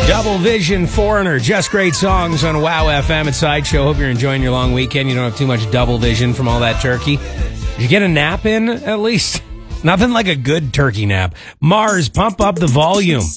Double Vision, Foreigner, just great songs on Wow FM at Sideshow. Hope you're enjoying your long weekend. You don't have too much double vision from all that turkey. Did you get a nap in, at least? Nothing like a good turkey nap. Mars, pump up the volume.